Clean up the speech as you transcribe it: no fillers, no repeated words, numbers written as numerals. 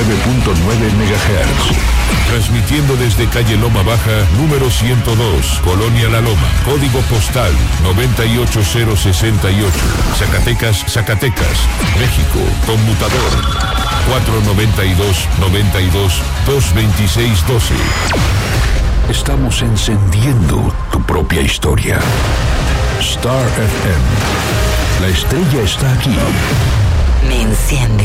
MHz. Transmitiendo desde calle Loma Baja, número 102, Colonia La Loma, código postal 98068, Zacatecas, México, conmutador 492-92-226-12. Estamos encendiendo tu propia historia. Star FM. La estrella está aquí. Me enciende.